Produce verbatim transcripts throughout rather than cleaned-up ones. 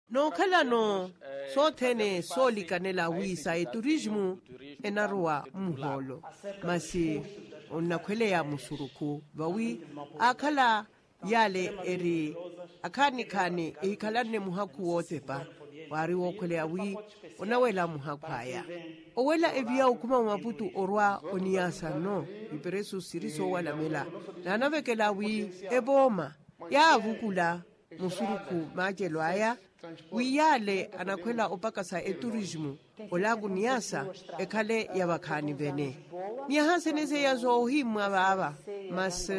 no khala no so thene so likanela wisa e turismo enarwa muholo masi onakhwele ya musuruku bawi akhala yale eri akhani khani ikhalane muhaku wote pa wari wokhwele awi onawela muhakwaya owela evia ukuma maputu orwa oniasa no iperesu siriso wala mela na navekela awi eboma ya vukula musuruku majelo aya wiyale anakhwela opakasa eturismo olagu niasa ekhale yabakhani bene niyahase nese yazo ohimwa baba mas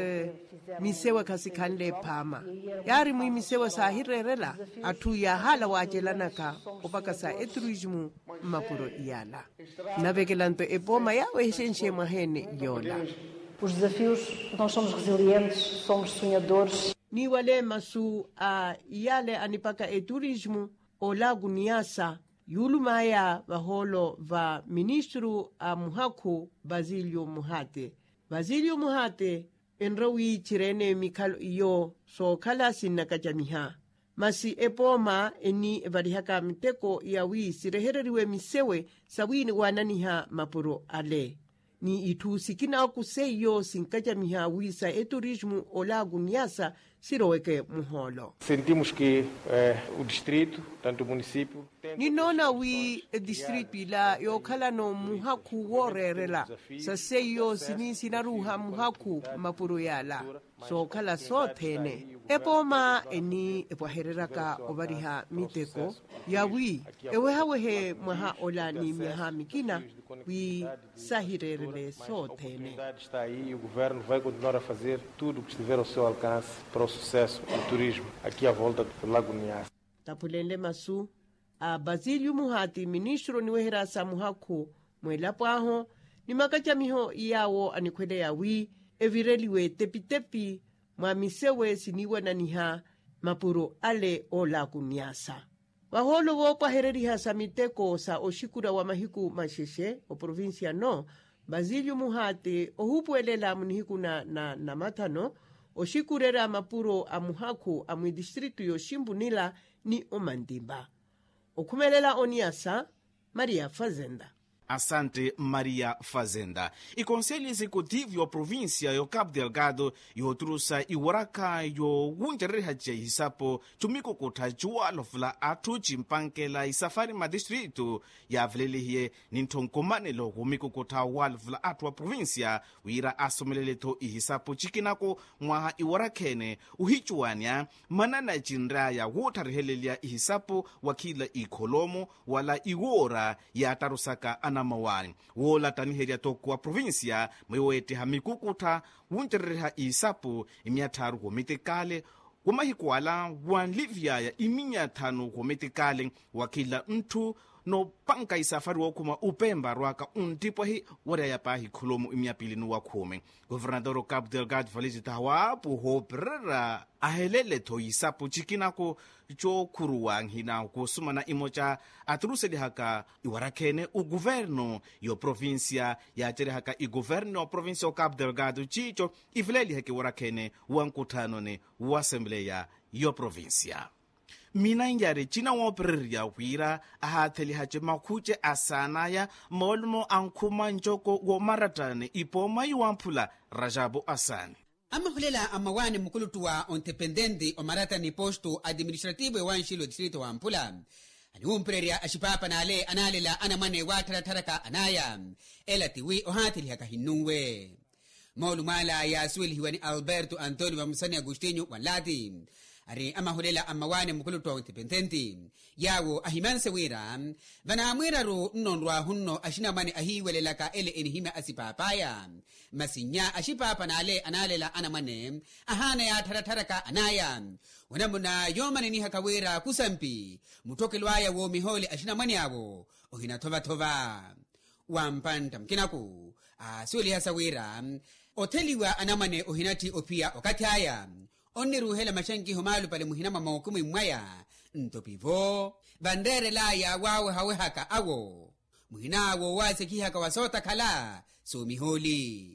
misewe khasikhanle phama yari mu misewe sahirerela athu ya hala wajelanaka opakasa eturismo mapuro iyala navekelanto eboma yawe heshenche mahene yola. Os desafios, nós somos resilientes, somos sonhadores. Ni wale masu a yale anipaka e turismo o lagu niasa yulumaya baholo va ministru a muhaku Basilio Muhate. Basilio Muhate enrawi chirene mikalo iyo so kala sinakajamiha. Masi epoma eni varihaka miteko yawi sirehereriwe misewe sawini wananiha mapuro ale. Ni itu sikina akuseyo sinkajamiha wisa e turismo o lagu niasa siroeke muholo. Sentimos que eh, o distrito, tanto o município, ni nona wi district bila yo kala no muhaku worerela sa seyo sini sinaruha muhaku mapuro yala so kala so thene epoma eni epohereraka obariha miteko ya wi ewe hawehe maha olani miha mikina wi sahirerele so thene. Está aí e o governo vai continuar a fazer tudo o que estiver ao seu alcance para o sucesso do turismo aqui à volta do Lago Niassa. Tapulele masu a Basilio Muhati ministro niwehera sa muhaku mwelapo aho ni makachamiho iyawo anikwede ya wi evireliwe tepi-tepi mwa misewe siniwe na niha mapuro ale o Lagu Niassa. Waholo wo pahereriha sa miteko sa oshikura wa mahiku masheshe o provincia no Basilio Muhati ohupuelela munihiku na, na, na matano oshikurera mapuro a muhaku a mwi distritu yo Shimbunila ni Omandimba. Okumelela oniasa Maria Fazenda. Asante Maria Fazenda. E Conselho Executivo yo província yo Cabo Delgado yo trusa iwaraka yo wunterehaje hisapo chumiko kota jualo fla atu chimpankela isafari ma distrito ya vlelehie nintonkomane lo wumiko kota wal fla atu wa província wira asomelele to ihisapo chikinako mwaha iwarakene uhichuania manana jinraya wotarihelelia ihisapo wakila ikolomo wala iwora ya tarusaka ana mawani wola taniheria tokwa provincia mwewete hamikukuta wuntereha isapo imiataru komitekale wamahikuala wanlivya ya iminyatano komitekale wakila ntu no panka isafari wakuma upemba rwaka untipo hi wada ya pahi kulomu imiapili nuwa kume. Gobernador Cabo Delgado Feliz Tawapu hobrera ahelele to isapo chikinako cho kuruwang hina kusumana imocha atruseli haka iwarakene u governo yo provincia ya tere haka i governo yo provincia o Cabo Delgado chicho ifleli haki warakene wankutano ne u assembleya yo provincia. Mina njare china wopreria wira ahatheli hache makuche asanaya molmo ankuma njoko wo maratane ipoma yuampula Rajabu Asani. Amahulela amawane mukulutuwa ontependente o maratani posto administrativo e wanshilo distrito wa Ampula. Ani umpreria ashipapa na ale analela anamane watarataraka anaya. Ela tiwi ohateli haka hinungwe. Maulumala ya suili hiwani Alberto Antonio wa Musani Agustinho walati. Ari amahulela amawane mukulutuwa ontependente. Yawo ahimanse wira. Vana amwira ro nonrwa hunno ashinamane ahiwelelaka ele enihime asipapaya. Masinya ashipapa na ale analela anamane ahana ya tarataraka anaya wanamuna yomane ni hakawera kusampi mutokelwaya wo mihole ashinamane yabo ohina tova tova wampanta mkinaku asuli hasawira oteliwa anamane ohinati opia wakati haya oniru hela mashanki humalu pale muhinama maukumu imwaya ntopivo bandere la ya wawe hawe haka awo muhina wo wase kihaka wasota kala so miholi.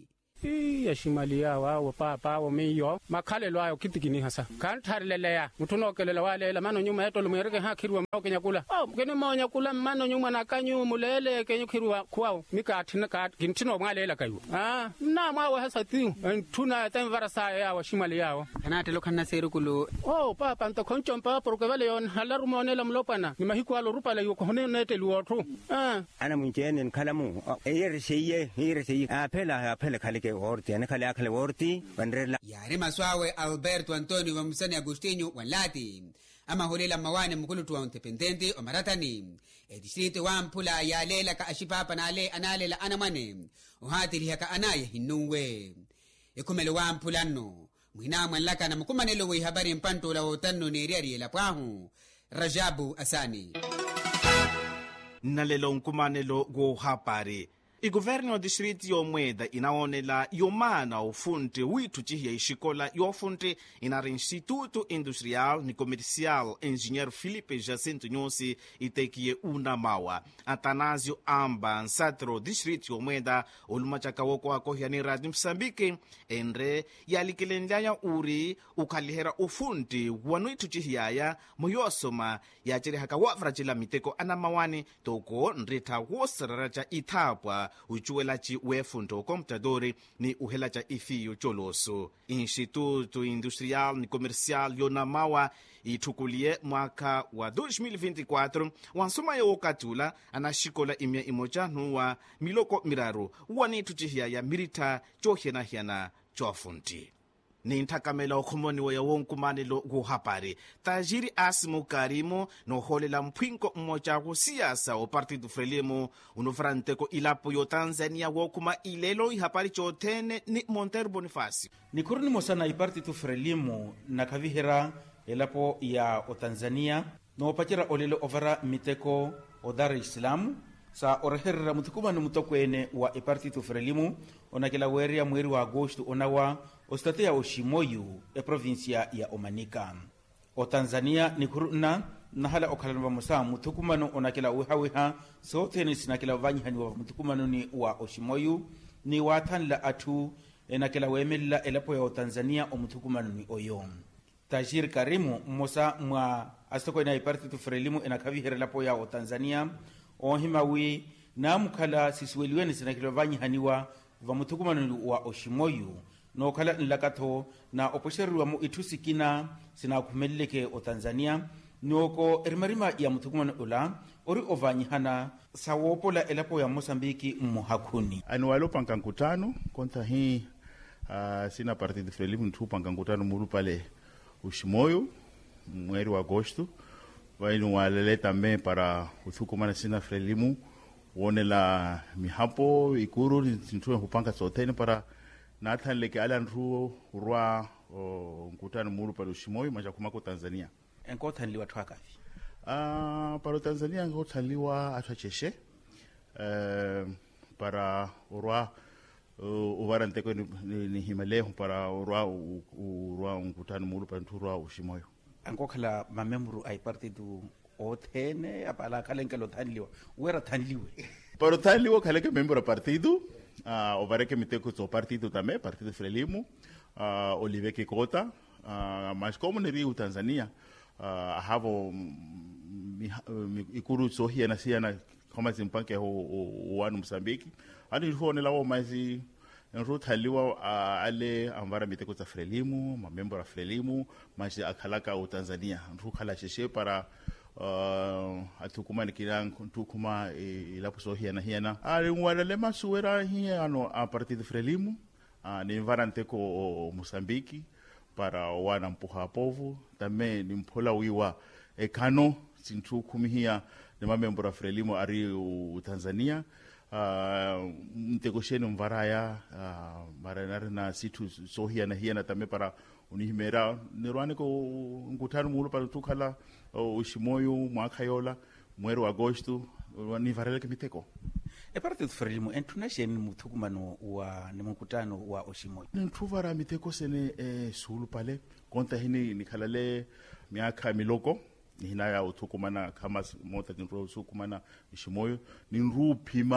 i ya shimaliya wa wa papa wa miyo makhalelo ayo kitikini hasa kan tharileleya muthuno kelela walela mano nyuma yeto lumereke ha khirwa ma kenya kula oh kene mo nya kula mano nyuma na kanyu mulele kenya khirwa kwao mikathina ka gintino mwalela kayo ah na mwa wa hasa ti thuna temvara sa ya wa shimaliya wa kana telo khanna seru kulu oh papa nto khonchompa porque vale yon halaru monela mlopana ni mahiko alo rupa la yo khone nete luothu ah ana munjene khalamu eyere sheye eyere sheye aphela aphela khaleke horti ana khale akhale horti bandrela yare maswawe Alberto Antonio wa Musani Agostinho walati ama holela mawane mkulutu wa Ontependente o maratani e distrito wa Mpula ya lela ka ashipapa na ale analela anamane uhati lihaka anaye hinungwe ikumele wa Mpula no mwina mwalaka na mkumanelo wa habari mpanto la otano ni riari la pahu Rajabu Asani nalelo nkumanelo go hapari igoverno wa distrito yomweda inaonela yomana ufunte witu chihia ishikola yofunte inara Instituto Industrial ni Comercial Engineer Filipe Jacinto Nyosi itekie una mawa Atanasio Amba nsatro distrito yomweda ulumachaka woko akohia ni Radio Msambike enre yalikelendaya uri ukalihera ufunte wanuitu chihiaya moyosoma yachiri haka wafrachila miteko anamawani toko nrita wosararacha itapwa uchuelachi wefunto computadori ni uhelacha ifiyo choloso Instituto Industrial ni Comercial yonamawa itukulie mwaka wa dois mil e vinte e quatro wansoma yo katula anashikola imya imoja nuwa miloko miraru wani tuchihia ya mirita chohiana hiana chofunti ni ntakamela okhomoni wa yawonkumanelo guhapari tajiri Asimo Karimo no holela mpwinko mmoja ku siasa o Partido Frelimo unofranteko ilapo yo Tanzania wokuma ilelo ihapari chotene ni Monteiro Bonifacio ni kuruni mosana i Partido Frelimo na kavihera elapo ya o Tanzania no pachira olelo ovara miteko o Dar es Salaam sa orherera mutukumano mutokwene wa e Partido Frelimo onakela weria mweri wa Agosto onawa ostate ya Oshimoyu e provincia ya Omanika o Tanzania ni kuruna nahala okalanwa musa mutukumano onakela uhawiha sote ni sinakela vanyihani wa mutukumano ni wa Oshimoyu ni watanla atu enakela wemela elapo ya Tanzania o mutukumano ni oyo Tajir Karimu musa mwa astoko ina e Partido Frelimo enakavihere lapo ya o Tanzania ohimawi na mukala sisweliweni sinakela vanyihaniwa va mutukumano wa Oshimoyu no kala nlakato na oposherwa mu itusikina sina kumeleke o Tanzania noko erimarima ya mutukumano ula ori ovanyihana sawopola elapo ya Mosambiki muhakuni anualo pankankutano konta hii uh, sina Partido Frelimo ntu pankankutano muru pale Oshimoyu mweri wa Agosto vai no alele também para o tucumana sina Frelimo wone la mihapo ikuru ntu kupanga sotene para Nathan leke ala nru rwa nkutano muru para Oshimoyu maja kumako Tanzania enkotanliwa twakafi ah para Tanzania ngotanliwa atacheshe eh para rwa uvaranteko ni, ni, ni himaleho para rwa rwa nkutano muru para ntu rwa Oshimoyu ankokhala mamembru ai Partido othene apala kalenkelo thanliwa wera thanliwe para thanliwa khaleke membro partido Uh, ovareke miteko tso partido também, Partido Frelimo, uh, Olive Kikota, uh, mas como neri u Tanzania, uh, havo ikuru sohia na sia na kama zimpanke ho o anu Mozambique, ani hone lawo mais enro thaliwa uh, ale amvara miteko tsa Frelimo, ma membro Frelimo, mas akhalaka u Tanzania, nru khala sheshe para uh atukuma nikirang tukuma ilapo so hiana hiana ali ngwala le masuera hiano a Partido Frelimo a ni varante ko Mozambique para wana mpuha povo também ni mpola wiwa e kano sintu kumihia ni mamembro Frelimo ari u Tanzania uh mtegosheni mvaraya uh maranare na situ so hiana hiana também para unihimera nirwane ko ngutano mulu para tukala Oshimoyu mwakayola mweri wa Agosto ni vareleke miteko e Partido Frelimo international mutukumano wa ni mkutano wa Oshimoyu ntuvara miteko sene eh, sulu pale konta hini nikalale miaka miloko hina ya utukumana kama mota nro sukumana Oshimoyu ni nru pima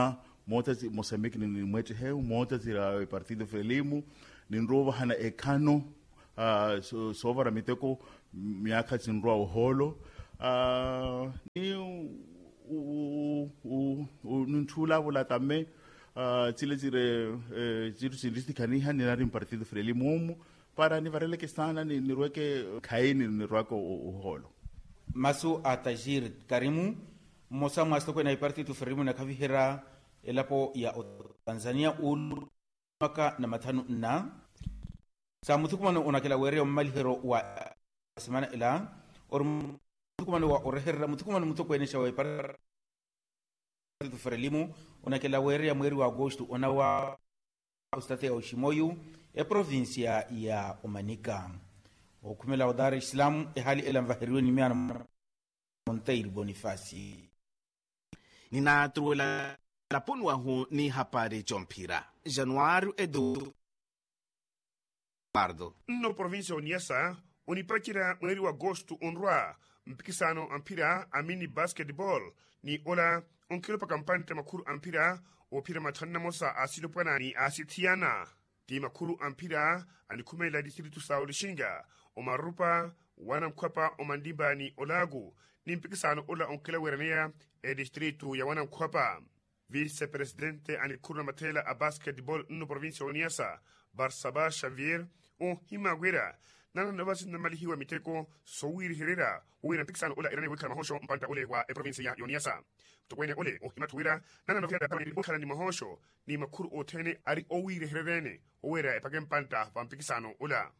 mota zi Moçambique ni mwete heu mota zira Partido Frelimo ni nrova hana ekano uh, so, sovara miteko miaka zinroa uholo uh, ni u u u nthula vola tame uh, tsile zire ziru zindisi kaniha ni nari Partido Frelimo para ni varele ke sana ni ni roke khaini ni rwako uholo masu atajir Karimu mosa mwasto kwa na Partido Frelimo na kavihera elapo ya Tanzania ulu maka na matano na sa mutukumano unakela were malihero wa semana ila or mutukumano wa orehera mutukumano mutokwenesha wa Partido Frelimo unakela were ya mwezi wa Agosto ona wa ustate ya Ushimoyu e provincia ya Omanika okumela wa Dar es Salaam e hali ela mvahiriwe ni miana Monteiro Bonifasi nina truela la ponwa hu ni hapari chompira Januário Edu Pardo no província Uniasa unipakira mwezi wa Agosto unrwa mpikisano ampira amini basketball ni ola onkilo pa kampante makuru ampira opira mathanna mosa asilo pwanani asitiana ti makuru ampira anikumela distritu sao lishinga omarupa wana mkwapa omandimba ni olagu ni mpikisano ola onkila weranea e distritu ya wana mkwapa vice-presidente anikuru matela a basketball no província Uniasa Barsaba Xavier o himagwera nana nabasi namalihiwa miteko sowiri herera uwira mpikisano ola irane wikala mahosho mpanta ole wa e província ya Uniasa tukwene ole o himatuwira nana novia da ni bukala ni mahosho ni makuru otene ari owiri hererene uwira e pake mpanta wa mpikisano ola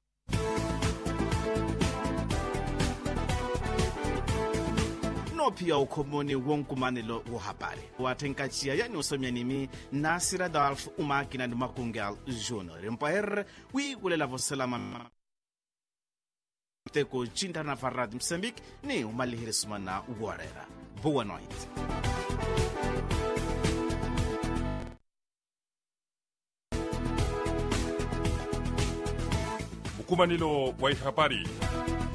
no pia ukomoni wonkumanelo wo habari watenkachia yani usomyanimi Nasir Adolf umakina ni Makungal Junior mpaher wikulela voselama teko chinta na Farad Moçambique ni umalihiri sumana warera. Boa noite. Ukumanilo wa habari